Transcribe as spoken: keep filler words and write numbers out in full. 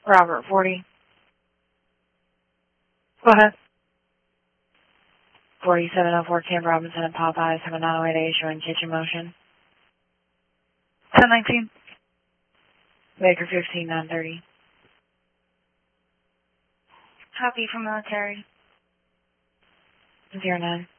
Robert, forty. Go ahead. forty-seven oh four Camp Robinson and Popeyes have a nine oh eight A showing kitchen motion. ten nineteen. Baker, fifteen nine thirty. Copy from military. zero nine.